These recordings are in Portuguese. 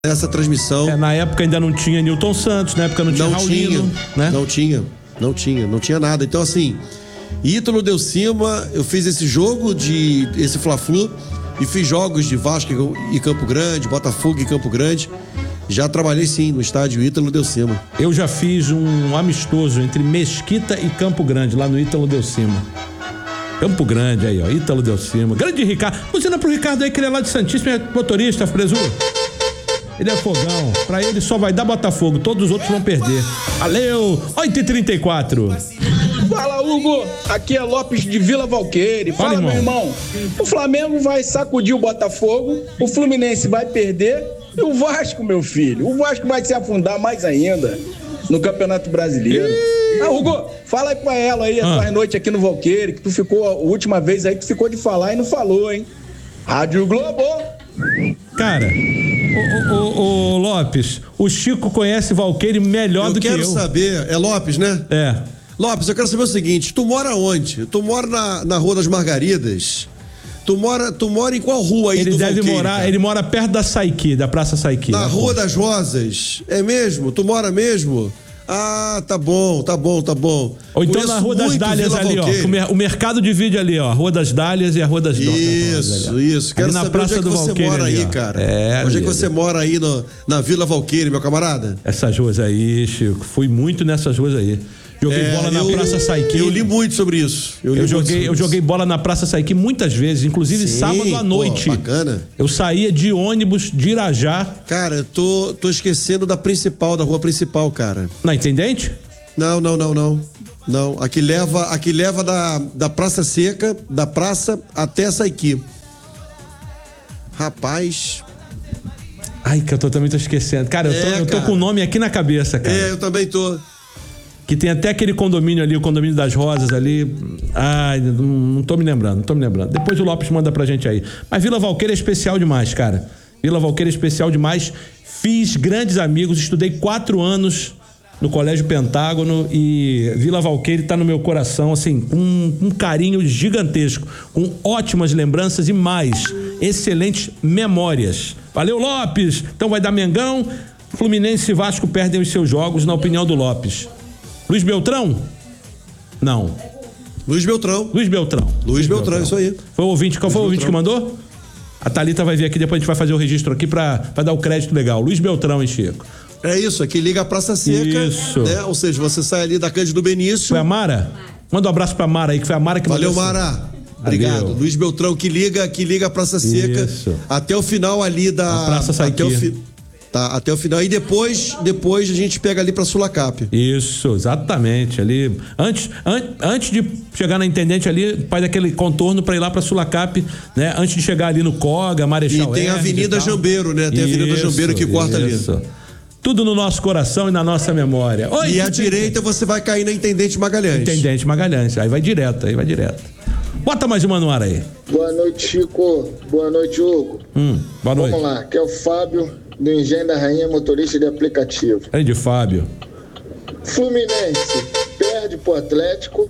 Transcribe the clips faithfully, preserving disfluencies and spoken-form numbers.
essa transmissão. É, na época ainda não tinha Newton Santos, na época não tinha não Raulino, tinha, né? Não tinha, não tinha, não tinha nada. Então, assim, Ítalo deu cima, eu fiz esse jogo de, esse Fla-Flu, e fiz jogos de Vasco e Campo Grande, Botafogo e Campo Grande. Já trabalhei sim no estádio Ítalo deu cima. Eu já fiz um amistoso entre Mesquita e Campo Grande, lá no Ítalo deu cima. Campo Grande aí, ó, Ítalo deu cima. Grande Ricardo, buzina pro Ricardo aí, que ele é lá de Santíssimo, é motorista, preso. Ele é fogão, pra ele só vai dar Botafogo, todos os outros vão perder. Valeu, oito e trinta e quatro. Fala, Hugo, aqui é Lopes de Vila Valqueire. Fala, Fala meu irmão. O Flamengo vai sacudir o Botafogo, o Fluminense vai perder e o Vasco, meu filho, o Vasco vai se afundar mais ainda no Campeonato Brasileiro. Ah, Hugo, fala aí pra ela aí, a ah. tua noite aqui no Valqueire, que tu ficou, a última vez aí, tu ficou de falar e não falou, hein? Rádio Globo. Cara, o, o, o Lopes, o Chico conhece Valqueire melhor eu do que eu. Eu quero saber, é Lopes, né? É. Lopes, eu quero saber o seguinte, tu mora onde? Tu mora na, na Rua das Margaridas? Tu mora, tu mora em qual rua aí ele do deve Valqueire, morar, cara? Ele mora perto da Saiqui, da Praça Saiqui. Na Rua das Rosas, é mesmo? Tu mora mesmo? Ah, tá bom, tá bom, tá bom. Ou então Conheço na Rua das Dálias ali, Valqueire. ó. O mercado divide ali, ó. Rua das Dálias e a Rua das Donas. Isso, isso. Quero ali na saber Praça onde é que do você Valqueire mora ali, aí, ó. cara. É, onde é que você mora aí no, na Vila Valqueire, meu camarada? Essas ruas aí, Chico. Fui muito nessas ruas aí. Joguei é, bola na eu, Praça Saiqui. Eu li muito sobre isso. Eu, eu, joguei, eu joguei bola na Praça Saiqui muitas vezes, inclusive Sim, sábado à noite. Pô, bacana. Eu saía de ônibus de Irajá. Cara, eu tô, tô esquecendo da principal, da rua principal, cara. Na Intendente? Não, não, não, não. Não, aqui leva, aqui leva da, da Praça Seca, da praça até Saiqui. Rapaz. Ai, que eu tô, também tô esquecendo. Cara, eu tô, é, eu tô com o nome aqui na cabeça, cara. É, eu também tô. Que tem até aquele condomínio ali, o condomínio das Rosas ali. Ai, não, não tô me lembrando, não tô me lembrando. Depois o Lopes manda pra gente aí. Mas Vila Valqueire é especial demais, cara. Vila Valqueire é especial demais. Fiz grandes amigos, estudei quatro anos no Colégio Pentágono e Vila Valqueire tá no meu coração, assim, com um, um carinho gigantesco, com ótimas lembranças e mais, excelentes memórias. Valeu, Lopes! Então vai dar Mengão, Fluminense e Vasco perdem os seus jogos, na opinião do Lopes. Luiz Beltrão? Não. Luiz Beltrão. Luiz Beltrão. Luiz, Luiz Beltrão, Beltrão, isso aí. Foi o ouvinte, qual Luiz foi o ouvinte Beltrão. que mandou? A Thalita vai vir aqui, depois a gente vai fazer o registro aqui pra, pra dar o crédito legal. Luiz Beltrão, hein, Chico? É isso, aqui liga a Praça Seca. Isso. Né? Ou seja, você sai ali da Cândido Benício. Foi a Mara? Manda um abraço pra Mara aí, que foi a Mara que Valeu, mandou. Valeu, Mara. Obrigado. Valeu. Luiz Beltrão, que liga, que liga a Praça Seca. Isso. Até o final ali da... A Praça Saiqui. Até o fi... Tá, até o final. E depois, depois a gente pega ali pra Sulacap. Isso, exatamente. Ali, antes, an, antes de chegar na Intendente ali, faz aquele contorno pra ir lá pra Sulacap, né? Antes de chegar ali no Coga, Marechal. E tem a Avenida Jambeiro, né? Tem a Avenida isso, Jambeiro que corta isso. ali. Tudo no nosso coração e na nossa memória. Oi, e à direita você vai cair na Intendente Magalhães. Intendente Magalhães. Aí vai direto, aí vai direto. Bota mais uma no ar aí. Boa noite, Chico. Boa noite, Hugo. Hum, boa noite. Vamos lá, aqui é o Fábio, do Engenho da Rainha, motorista de aplicativo. É de Fábio. Fluminense perde pro Atlético.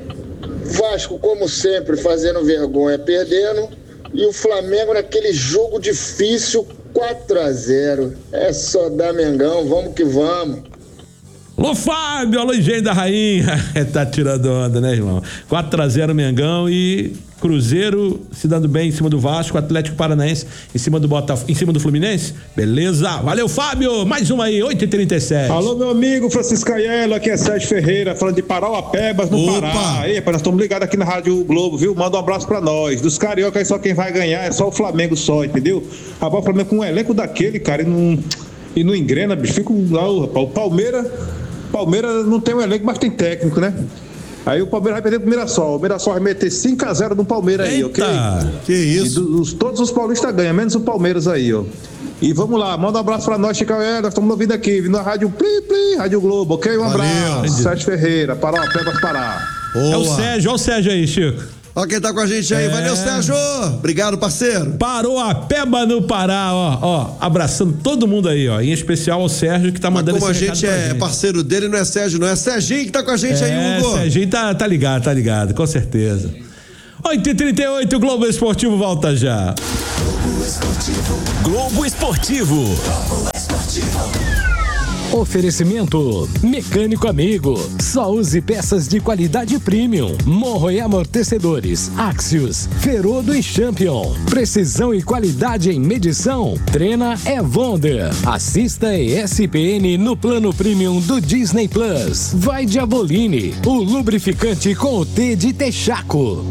Vasco, como sempre, fazendo vergonha, perdendo. E o Flamengo naquele jogo difícil, quatro a zero. É só dar Mengão, vamos que vamos. Alô, Fábio, alô, Engenho da Rainha. Tá tirando onda, né, irmão? quatro a zero Mengão e Cruzeiro se dando bem em cima do Vasco, Atlético Paranaense em cima do Botafogo, em cima do Fluminense. Beleza? Valeu, Fábio. Mais uma aí, oito e trinta e sete. Alô, meu amigo Francisco Aiello, aqui é Sérgio Ferreira, falando de Parauapebas, no Opa. Pará. Aí, nós estamos ligados aqui na Rádio Globo, viu? Manda um abraço pra nós. Dos carioca aí só quem vai ganhar é só o Flamengo só, entendeu? Rapaz, o Flamengo com um elenco daquele, cara, e não, e não engrena, bicho. Fica lá, o Palmeiras, Palmeiras não tem um elenco, mas tem técnico, né? Aí o Palmeiras vai perder pro Mirassol. O Mirassol vai meter cinco a zero no Palmeiras aí, ok? Que isso? E dos, todos os paulistas ganham, menos o Palmeiras aí, ó. E vamos lá, manda um abraço pra nós, Chico. É, nós estamos ouvindo aqui, vindo na Rádio Plim Plim, Rádio Globo, ok? Um Valeu. abraço. Sérgio Ferreira, Parauapebas, Pará. É o Sérgio, olha o Sérgio aí, Chico. Ó quem tá com a gente aí, é. Valeu, Sérgio! Obrigado, parceiro! Parauapebas no Pará, ó, ó, abraçando todo mundo aí, ó, em especial ao Sérgio que tá mandando Mas como esse a gente é gente. parceiro dele, não é Sérgio, não é Serginho que tá com a gente é, aí, Hugo! Serginho tá, tá ligado, tá ligado, com certeza. oito e trinta e oito, Globo Esportivo volta já. Globo Esportivo. Globo Esportivo. Globo Esportivo. Oferecimento Mecânico Amigo. Só use peças de qualidade premium. Morro e amortecedores. Axios, Ferodo e Champion. Precisão e qualidade em medição. Trena é Wonder. Assista E S P N no plano premium do Disney Plus. Vai de Avoline, o lubrificante com o T de Texaco.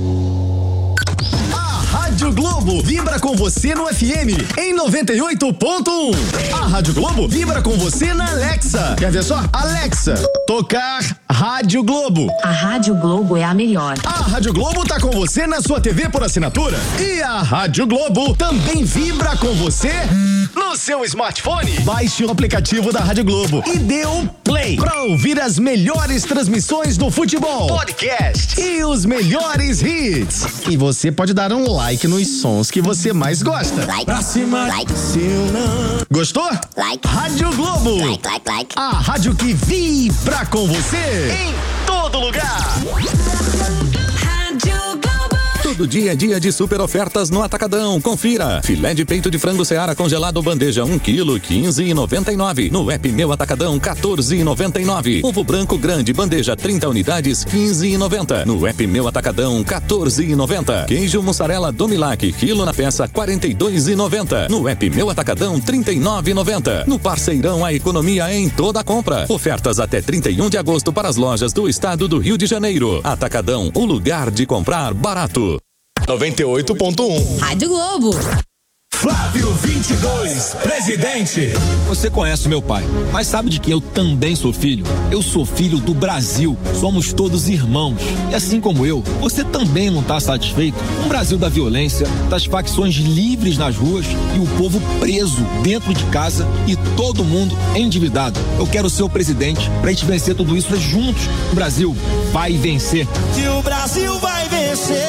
Rádio Globo vibra com você no F M em noventa e oito ponto um. A Rádio Globo vibra com você na Alexa. Quer ver só? Alexa, tocar Rádio Globo. A Rádio Globo é a melhor. A Rádio Globo tá com você na sua T V por assinatura. E a Rádio Globo também vibra com você no seu smartphone. Baixe o aplicativo da Rádio Globo e dê o play pra ouvir as melhores transmissões do futebol, podcast e os melhores hits. E você pode dar um like nos sons que você mais gosta. Like. Pra cima. Like. Gostou? Like. Rádio Globo. Like, like, like. A rádio que vibra com você em todo lugar. Todo dia é dia de super ofertas no Atacadão. Confira. Filé de peito de frango Seara congelado bandeja um quilo, quinze e noventa e nove. No app Meu Atacadão, quatorze e noventa e nove. Ovo branco grande bandeja trinta unidades, quinze e noventa. No app Meu Atacadão, quatorze e noventa. Queijo mussarela Domilac, quilo na peça, quarenta e dois e noventa. No app Meu Atacadão, trinta e nove e noventa. No Parceirão, a economia é em toda a compra. Ofertas até trinta e um de agosto para as lojas do estado do Rio de Janeiro. Atacadão, o lugar de comprar barato. noventa e oito ponto um. Rádio Globo. Flávio vinte e dois, presidente. Você conhece meu pai, mas sabe de que eu também sou filho? Eu sou filho do Brasil. Somos todos irmãos. E assim como eu, você também não está satisfeito com o Brasil da violência, das facções livres nas ruas e o povo preso dentro de casa e todo mundo endividado. Eu quero ser o presidente para a gente vencer tudo isso juntos. O Brasil vai vencer. E o Brasil vai vencer.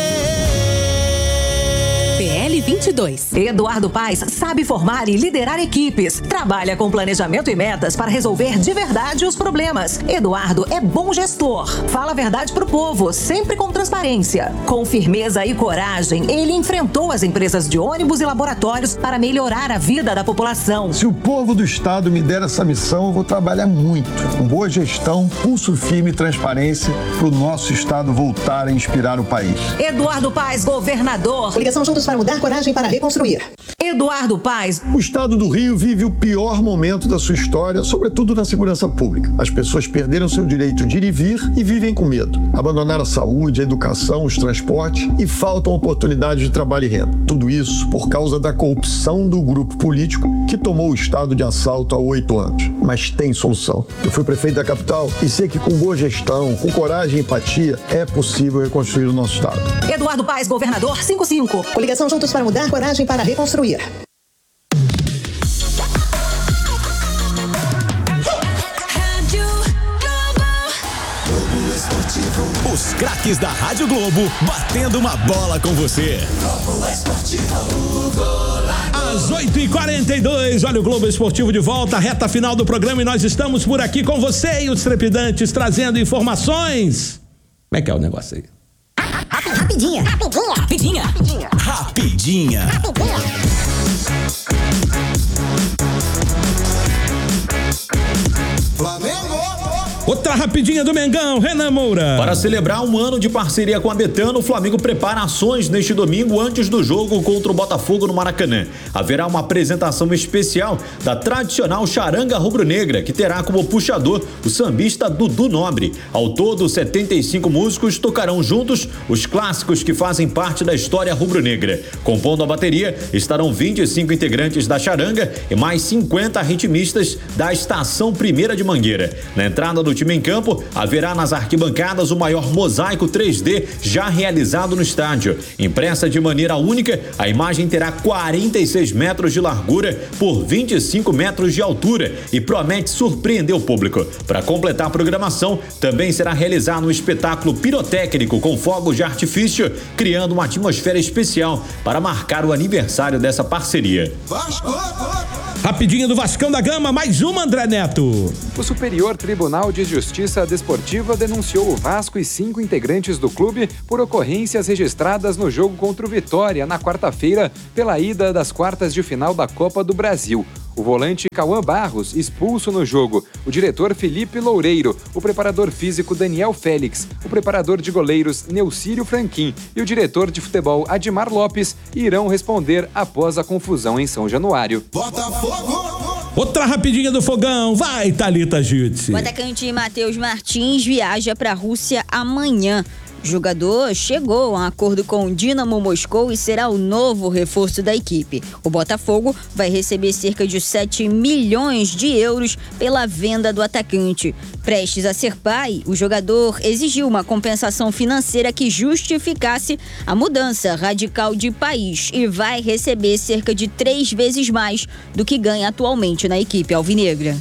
P L vinte e dois. Eduardo Paes sabe formar e liderar equipes. Trabalha com planejamento e metas para resolver de verdade os problemas. Eduardo é bom gestor. Fala a verdade pro povo, sempre com transparência. Com firmeza e coragem, ele enfrentou as empresas de ônibus e laboratórios para melhorar a vida da população. Se o povo do estado me der essa missão, eu vou trabalhar muito. Com boa gestão, pulso firme e transparência para o nosso estado voltar a inspirar o país. Eduardo Paes, governador. Coligação Juntos para Mudar, coragem para reconstruir. Eduardo Paes. O estado do Rio vive o pior momento da sua história, sobretudo na segurança pública. As pessoas perderam seu direito de ir e vir e vivem com medo. Abandonaram a saúde, a educação, os transportes e faltam oportunidades de trabalho e renda. Tudo isso por causa da corrupção do grupo político que tomou o estado de assalto há oito anos. Mas tem solução. Eu fui prefeito da capital e sei que com boa gestão, com coragem e empatia, é possível reconstruir o nosso estado. Eduardo Paes, governador cinquenta e cinco. Coligação Juntos para Mudar, coragem para reconstruir. Os craques da Rádio Globo batendo uma bola com você. Globo Esportivo. Às oito e quarenta e dois, olha o Globo Esportivo de volta, reta final do programa e nós estamos por aqui com você e os trepidantes trazendo informações. Como é que é o negócio aí? Rapidinha. Rapidinha. Rapidinha. Rapidinha. Rapidinha. Flamengo. Outra rapidinha do Mengão, Renan Moura. Para celebrar um ano de parceria com a Betano, o Flamengo prepara ações neste domingo antes do jogo contra o Botafogo no Maracanã. Haverá uma apresentação especial da tradicional charanga rubro-negra, que terá como puxador o sambista Dudu Nobre. Ao todo, setenta e cinco músicos tocarão juntos os clássicos que fazem parte da história rubro-negra. Compondo a bateria estarão vinte e cinco integrantes da charanga e mais cinquenta ritmistas da Estação Primeira de Mangueira. Na entrada do time em campo, haverá nas arquibancadas o maior mosaico três D já realizado no estádio. Impressa de maneira única, a imagem terá quarenta e seis metros de largura por vinte e cinco metros de altura e promete surpreender o público. Para completar a programação, também será realizado um espetáculo pirotécnico com fogos de artifício, criando uma atmosfera especial para marcar o aniversário dessa parceria. Vasco! Rapidinho do Vascão da Gama, mais uma, André Neto. O Superior Tribunal de Justiça Desportiva denunciou o Vasco e cinco integrantes do clube por ocorrências registradas no jogo contra o Vitória na quarta-feira pela ida das quartas de final da Copa do Brasil. O volante Cauã Barros, expulso no jogo, o diretor Felipe Loureiro, o preparador físico Daniel Félix, o preparador de goleiros Neucírio Franquim e o diretor de futebol Admar Lopes irão responder após a confusão em São Januário. Outra rapidinha do Fogão, vai, Thalita Jutsi. O atacante Matheus Martins viaja para a Rússia amanhã. O jogador chegou a um acordo com o Dinamo Moscou e será o novo reforço da equipe. O Botafogo vai receber cerca de sete milhões de euros pela venda do atacante. Prestes a ser pai, o jogador exigiu uma compensação financeira que justificasse a mudança radical de país e vai receber cerca de três vezes mais do que ganha atualmente na equipe alvinegra.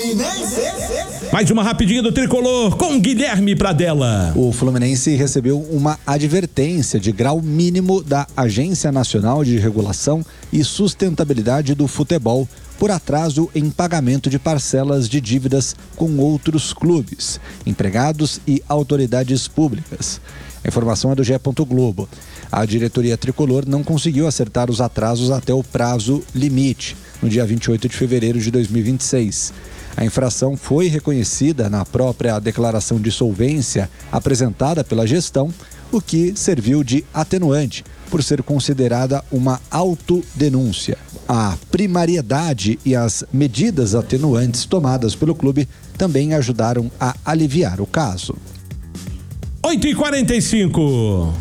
Mais uma rapidinha do Tricolor com Guilherme Pradella. O Fluminense recebeu uma advertência de grau mínimo da Agência Nacional de Regulação e Sustentabilidade do Futebol por atraso em pagamento de parcelas de dívidas com outros clubes, empregados e autoridades públicas. A informação é do G E. Globo. A diretoria tricolor não conseguiu acertar os atrasos até o prazo limite, no dia vinte e oito de fevereiro de dois mil e vinte e seis. A infração foi reconhecida na própria declaração de solvência apresentada pela gestão, o que serviu de atenuante por ser considerada uma autodenúncia. A primariedade e as medidas atenuantes tomadas pelo clube também ajudaram a aliviar o caso. oito e quarenta e cinco.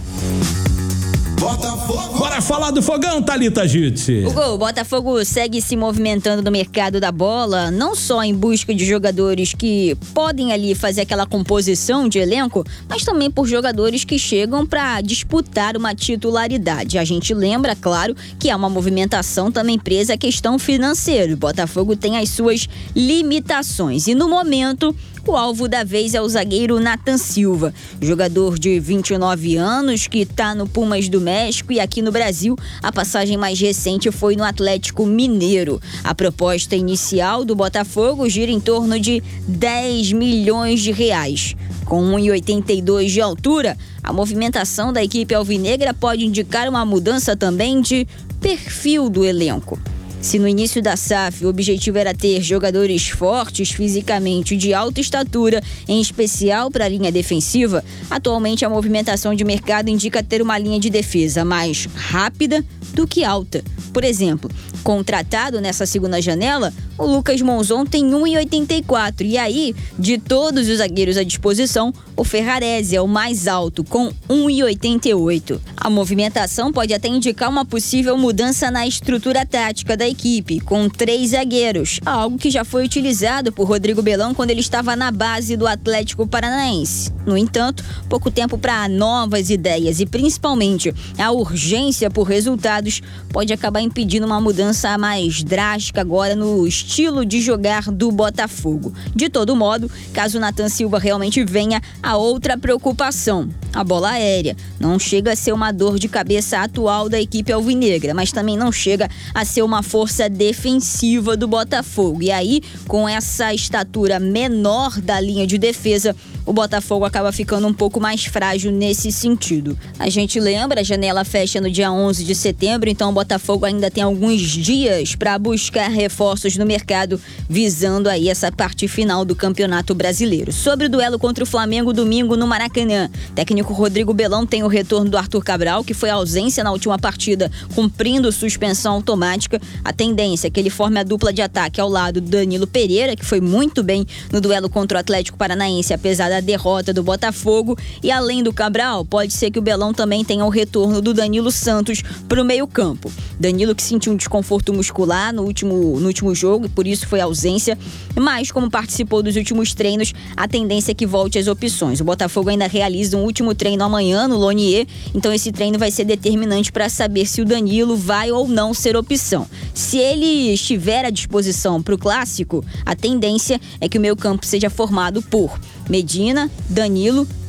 Botafogo. Bora falar do Fogão, Thalita Jutsi. O gol, o Botafogo segue se movimentando no mercado da bola, não só em busca de jogadores que podem ali fazer aquela composição de elenco, mas também por jogadores que chegam para disputar uma titularidade. A gente lembra, claro, que há uma movimentação também presa à questão financeira. O Botafogo tem as suas limitações e no momento o alvo da vez é o zagueiro Nathan Silva, jogador de vinte e nove anos que está no Pumas do México e aqui no Brasil a passagem mais recente foi no Atlético Mineiro. A proposta inicial do Botafogo gira em torno de dez milhões de reais. Com um e oitenta e dois de altura, a movimentação da equipe alvinegra pode indicar uma mudança também de perfil do elenco. Se no início da S A F o objetivo era ter jogadores fortes fisicamente de alta estatura, em especial para a linha defensiva, atualmente a movimentação de mercado indica ter uma linha de defesa mais rápida do que alta. Por exemplo, contratado nessa segunda janela, o Lucas Monzon tem um e oitenta e quatro e aí, de todos os zagueiros à disposição, o Ferrarese é o mais alto, com um e oitenta e oito. A movimentação pode até indicar uma possível mudança na estrutura tática da equipe, com três zagueiros, algo que já foi utilizado por Rodrigo Belão quando ele estava na base do Atlético Paranaense. No entanto, pouco tempo para novas ideias e principalmente a urgência por resultados pode acabar impedindo uma mudança mais drástica agora no estilo de jogar do Botafogo. De todo modo, caso o Nathan Silva realmente venha, a outra preocupação, a bola aérea. Não chega a ser uma dor de cabeça atual da equipe alvinegra, mas também não chega a ser uma força defensiva do Botafogo. E aí, com essa estatura menor da linha de defesa, o Botafogo acaba ficando um pouco mais frágil nesse sentido. A gente lembra, a janela fecha no dia onze de setembro, então o Botafogo ainda tem alguns dias para buscar reforços no mercado, visando aí essa parte final do Campeonato Brasileiro. Sobre o duelo contra o Flamengo domingo no Maracanã, técnico Rodrigo Belão tem o retorno do Arthur Cabral, que foi ausência na última partida, cumprindo suspensão automática. A tendência é que ele forme a dupla de ataque ao lado do Danilo Pereira, que foi muito bem no duelo contra o Atlético Paranaense, apesar da derrota do Botafogo. E além do Cabral, pode ser que o Belão também tenha o retorno do Danilo Santos para o meio campo. Danilo que sentiu um desconforto muscular no último, no último jogo e por isso foi ausência, mas como participou dos últimos treinos, a tendência é que volte às opções. O Botafogo ainda realiza um último treino amanhã no Lonier, então esse treino vai ser determinante para saber se o Danilo vai ou não ser opção. Se ele estiver à disposição para o clássico, a tendência é que o meio campo seja formado por Medina, Danilo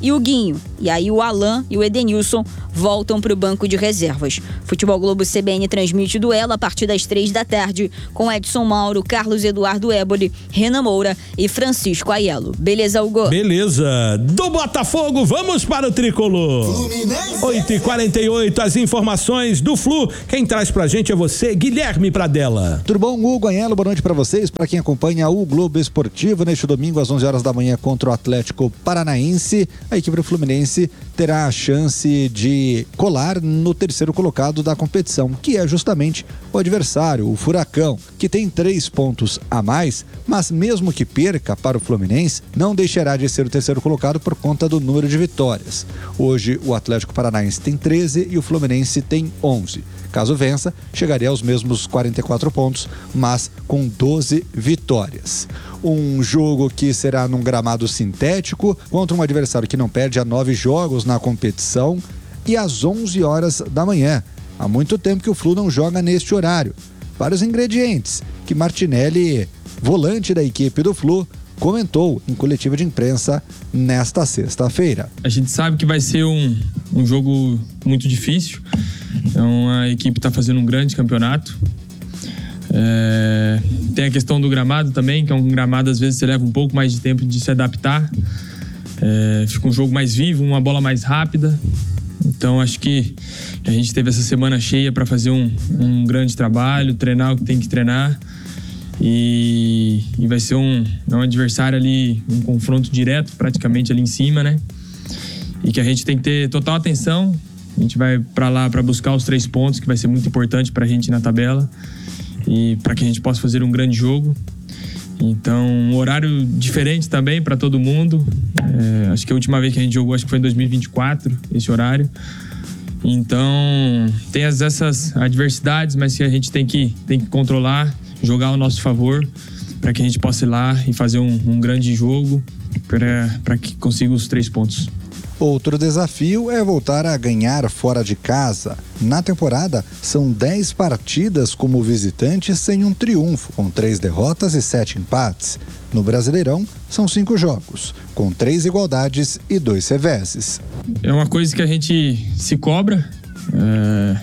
e o Guinho. E aí o Alan e o Edenilson voltam para o banco de reservas. Futebol Globo C B N transmite o duelo a partir das três da tarde com Edson Mauro, Carlos Eduardo Éboli, Renan Moura e Francisco Aiello. Beleza, Hugo? Beleza. Do Botafogo, vamos para o Tricolor. oito e quarenta e oito, as informações do Flu. Quem traz pra gente é você, Guilherme Pradella. Tudo bom, Hugo Aiello? Boa noite pra vocês. Pra quem acompanha o Globo Esportivo, neste domingo às onze horas da manhã contra o Atlético Paranaense, a equipe do Fluminense terá a chance de colar no terceiro colocado da competição, que é justamente o adversário, o Furacão, que tem três pontos a mais, mas mesmo que perca para o Fluminense, não deixará de ser o terceiro colocado por conta do número de vitórias. Hoje o Atlético Paranaense tem treze e o Fluminense tem onze. Caso vença, chegaria aos mesmos quarenta e quatro pontos, mas com doze vitórias. Um jogo que será num gramado sintético contra um adversário que não perde há nove jogos na competição e às onze horas da manhã. Há muito tempo que o Flu não joga neste horário. Vários ingredientes que Martinelli, volante da equipe do Flu, comentou em coletiva de imprensa nesta sexta-feira. A gente sabe que vai ser um, um jogo muito difícil. Então a equipe está fazendo um grande campeonato. É, tem a questão do gramado também, que é um gramado às vezes você leva um pouco mais de tempo de se adaptar. É, fica um jogo mais vivo, uma bola mais rápida. Então acho que a gente teve essa semana cheia para fazer um, um grande trabalho, treinar o que tem que treinar. E, e vai ser um, um adversário ali, um confronto direto praticamente ali em cima, né? E que a gente tem que ter total atenção. A gente vai para lá para buscar os três pontos, que vai ser muito importante para a gente na tabela e para que a gente possa fazer um grande jogo. Então, um horário diferente também para todo mundo. É, acho que a última vez que a gente jogou, acho que foi em dois mil e vinte e quatro, esse horário. Então, tem as, essas adversidades, mas que a gente tem que, tem que controlar, jogar ao nosso favor, para que a gente possa ir lá e fazer um, um grande jogo para que consiga os três pontos. Outro desafio é voltar a ganhar fora de casa. Na temporada, são dez partidas como visitante sem um triunfo, com três derrotas e sete empates. No Brasileirão, são cinco jogos, com três igualdades e dois reveses. É uma coisa que a gente se cobra. É...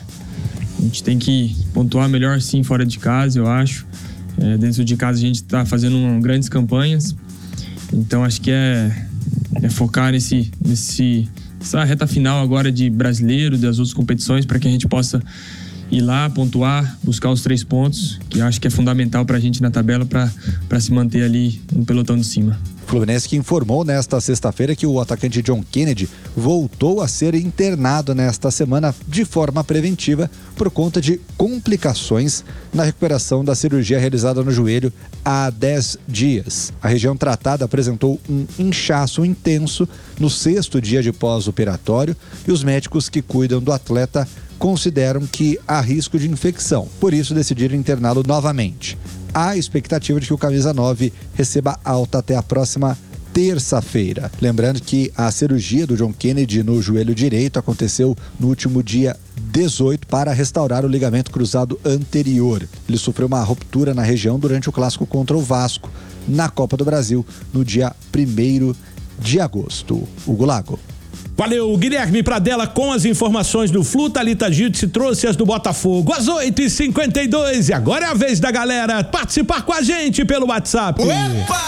A gente tem que pontuar melhor sim fora de casa, eu acho. É, dentro de casa a gente está fazendo um, grandes campanhas. Então acho que é, é focar nesse, nesse, nessa reta final agora de brasileiro, das outras competições, para que a gente possa ir lá, pontuar, buscar os três pontos, que acho que é fundamental para a gente na tabela para se manter ali no pelotão de cima. Fluminense que informou nesta sexta-feira que o atacante John Kennedy voltou a ser internado nesta semana de forma preventiva por conta de complicações na recuperação da cirurgia realizada no joelho há dez dias. A região tratada apresentou um inchaço intenso no sexto dia de pós-operatório e os médicos que cuidam do atleta consideram que há risco de infecção, por isso decidiram interná-lo novamente. Há expectativa de que o camisa nove receba alta até a próxima terça-feira. Lembrando que a cirurgia do John Kennedy no joelho direito aconteceu no último dia dezoito para restaurar o ligamento cruzado anterior. Ele sofreu uma ruptura na região durante o clássico contra o Vasco, na Copa do Brasil, no dia primeiro de agosto. Hugo Lago. Valeu, Guilherme Pradella com as informações do Flu. Thalita Giltz trouxe as do Botafogo às oito e cinquenta e dois. E agora é a vez da galera participar com a gente pelo WhatsApp. Opa!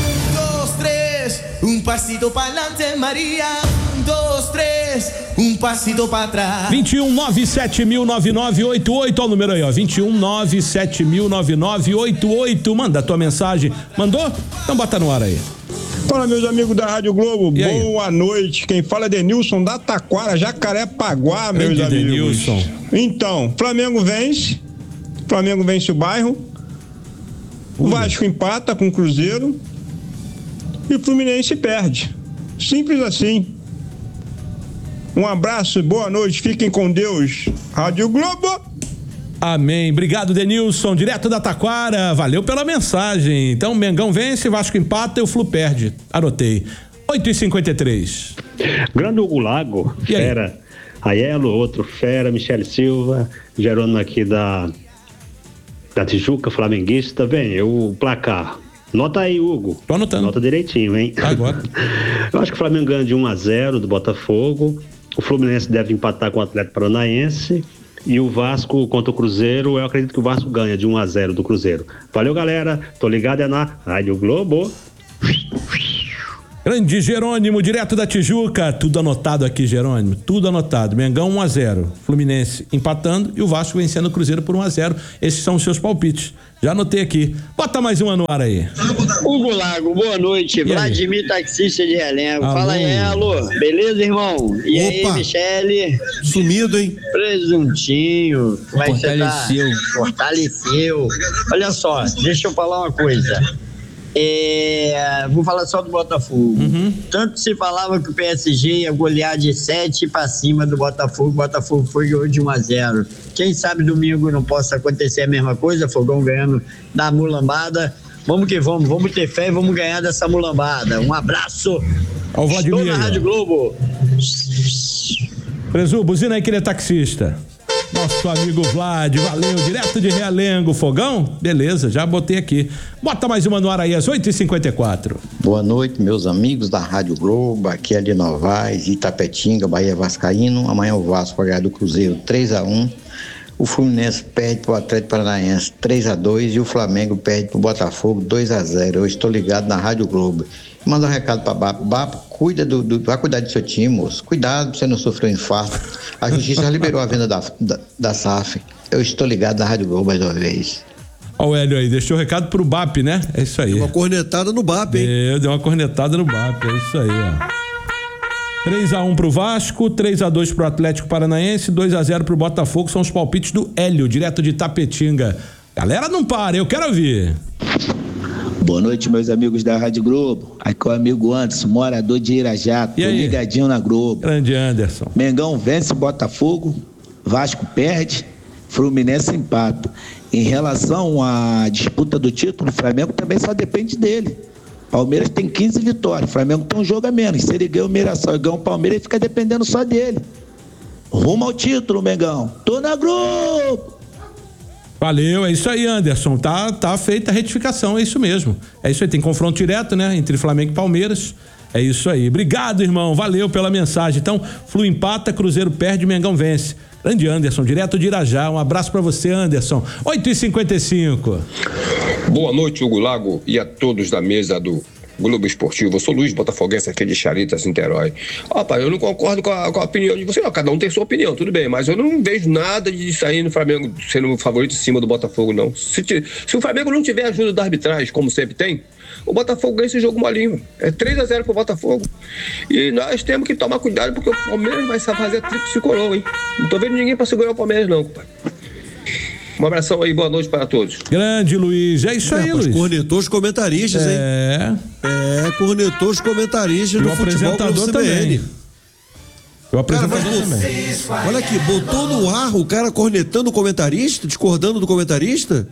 Um, dois, três, um passito para adelante, Maria. Um, dois, três, um passito para trás. vinte e um, nove sete mil, nove nove oito oito. Olha o número aí, ó. vinte e um, nove sete mil, nove nove oito oito. Manda a tua mensagem. Mandou? Então bota no ar aí. Fala, meus amigos da Rádio Globo, boa noite. Quem fala é Denilson da Taquara, Jacarepaguá, meus Grande amigos. Denilson. Então, Flamengo vence, Flamengo vence o bairro, o Vasco empata com o Cruzeiro e o Fluminense perde. Simples assim. Um abraço, boa noite, fiquem com Deus. Rádio Globo. Amém. Obrigado, Denilson, direto da Taquara. Valeu pela mensagem. Então, Mengão vence, Vasco empata e o Flu perde. Anotei. oito e cinquenta e três. Grande Hugo Lago, fera. Aiello, outro fera, Michele Silva, Jerônimo aqui da, da Tijuca, flamenguista. Bem, o placar Nota aí, Hugo. Tô anotando. Nota direitinho, hein? Agora. Eu acho que o Flamengo ganha de um a zero do Botafogo. O Fluminense deve empatar com o Atlético Paranaense. E o Vasco contra o Cruzeiro, eu acredito que o Vasco ganha de um a zero do Cruzeiro. Valeu, galera. Tô ligado, é na Rádio Globo. Grande Jerônimo, direto da Tijuca. Tudo anotado aqui, Jerônimo. Tudo anotado. Mengão um a zero. Fluminense empatando e o Vasco vencendo o Cruzeiro por um a zero. Esses são os seus palpites. Já anotei aqui. Bota mais uma no ar aí. Hugo Lago, boa noite. E Vladimir, aí? Taxista de Relengo. Alô. Fala aí, alô. Beleza, irmão? E Opa. aí, Michele? Sumido, hein? Presuntinho. Como é que você tá? Fortaleceu. Fortaleceu. Olha só, deixa eu falar uma coisa. É, vou falar só do Botafogo. Uhum. Tanto se falava que o P S G ia golear de sete para cima do Botafogo. O Botafogo foi de um a zero. Quem sabe domingo não possa acontecer a mesma coisa. Fogão ganhando da mulambada. Vamos que vamos, vamos ter fé e vamos ganhar dessa mulambada. Um abraço. Ao Vladimir. Estou na Rádio Globo. Presu, buzina aí que ele é taxista. Nosso amigo Vlad, valeu, direto de Realengo. Fogão? Beleza, já botei aqui. Bota mais uma no ar aí, às oito e cinquenta e quatro. Boa noite, meus amigos da Rádio Globo. Aqui é de Novaes, Itapetinga, Bahia Vascaíno. Amanhã o Vasco vai ganhar do Cruzeiro três a um. O Fluminense perde pro Atlético Paranaense três a dois e o Flamengo perde pro Botafogo dois a zero. Eu estou ligado na Rádio Globo. Manda um recado pra Bapo. Bapo, cuida do, do, vai cuidar do seu time, moço. Cuidado pra você não sofrer um infarto. A justiça já liberou a venda da, da, da S A F. Eu estou ligado na Rádio Globo mais uma vez. Ó o Hélio aí, deixou o recado pro B A P, né? É isso aí. Deu uma cornetada no B A P, hein? Deu, deu uma cornetada no B A P, é isso aí, ó. três a um pro Vasco, três a dois pro Atlético Paranaense, dois a zero pro Botafogo. São os palpites do Hélio, direto de Tapetinga. Galera, não para, eu quero ouvir. Boa noite, meus amigos da Rádio Globo. Aqui é o amigo Anderson, morador de Irajá. Tô ligadinho na Globo. Grande Anderson. Mengão vence Botafogo, Vasco perde, Fluminense empata. Em relação à disputa do título, o Flamengo também só depende dele. Palmeiras tem quinze vitórias, o Flamengo tem um jogo a menos. Se ele ganha o Mirassol e ganha o Palmeiras, ele fica dependendo só dele. Rumo ao título, Mengão. Tô na Globo! Valeu, é isso aí, Anderson. Tá, tá feita a retificação, é isso mesmo. É isso aí, tem confronto direto, né? Entre Flamengo e Palmeiras. É isso aí. Obrigado, irmão. Valeu pela mensagem. Então, Flu empata, Cruzeiro perde, Mengão vence. Grande Anderson, direto de Irajá. Um abraço pra você, Anderson. oito e cinquenta e cinco. Boa noite, Hugo Lago, e a todos da mesa do Globo Esportivo. Eu sou Luiz Botafoguense aqui de Charitas, Niterói. Ó, pai, eu não concordo com a, com a opinião de você, não. Cada um tem sua opinião, tudo bem, mas eu não vejo nada de sair no Flamengo sendo o favorito em cima do Botafogo, não. Se, se o Flamengo não tiver ajuda da arbitragem, como sempre tem, o Botafogo ganha esse jogo molinho. É três a zero pro Botafogo. E nós temos que tomar cuidado, porque o Palmeiras vai fazer tríplice coroa, hein? Não tô vendo ninguém pra segurar o Palmeiras, não, pai. Um abração aí, boa noite para todos. Grande, Luiz. É isso é, aí, Luiz. Cornetou os comentaristas, é. hein? É. É, cornetou os comentaristas do futebol Globo também. O apresentador cara, mas, também. Olha aqui, botou no ar o cara cornetando o comentarista, discordando do comentarista?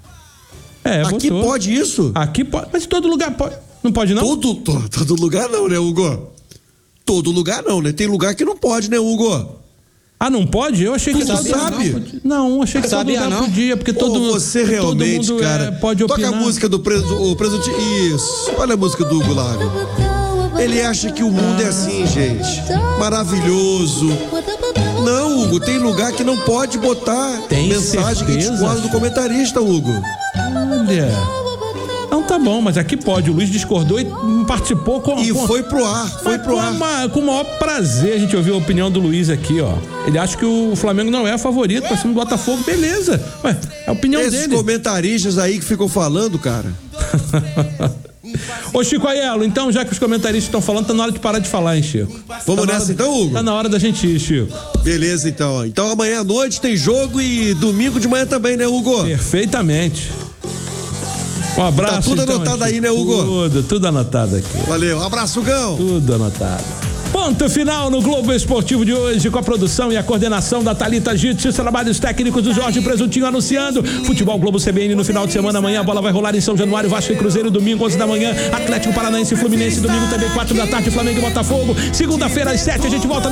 É, aqui botou. Pode isso? Aqui pode, mas em todo lugar pode. Não pode, não? Todo, todo, todo lugar não, né, Hugo? Todo lugar não, né? Tem lugar que não pode, né, Hugo? Ah, não pode? Eu achei que tu todo sabe? Não, não, achei que todo lugar não podia, porque todo mundo. Você realmente, todo mundo, cara, é, pode opinar. Toca a música do preso, o presunto. Isso. Olha a música do Hugo Lago. Ele acha que o mundo é assim, gente. Maravilhoso. Não, Hugo, tem lugar que não pode botar tem mensagem certeza? que discorda do comentarista, Hugo. Olha. Não, tá bom, mas aqui pode. O Luiz discordou e participou com... E com, foi pro ar, foi pro com ar. Uma, com o maior prazer a gente ouviu a opinião do Luiz aqui, ó. Ele acha que o Flamengo não é favorito pra cima do Botafogo, beleza. Ué, é a opinião Esses dele. Esses comentaristas aí que ficam falando, cara. Ô, Chico Aiello, então, já que os comentaristas estão falando, tá na hora de parar de falar, hein, Chico? Vamos tá nessa de, então, Hugo? Tá na hora da gente ir, Chico. Beleza, então. Então amanhã à noite tem jogo e domingo de manhã também, né, Hugo? Perfeitamente. Um abraço. Tá tudo então, anotado aí, né, Hugo? Tudo, tudo anotado aqui. Valeu, um abraço, Gão. Tudo anotado. Ponto final no Globo Esportivo de hoje, com a produção e a coordenação da Thalita Gittes, trabalhos técnicos do Jorge Presuntinho anunciando. Futebol Globo C B N no final de semana. Amanhã a bola vai rolar em São Januário, Vasco e Cruzeiro, domingo, onze da manhã, Atlético Paranaense e Fluminense, domingo também, quatro da tarde, Flamengo e Botafogo. Segunda-feira, às sete, a gente volta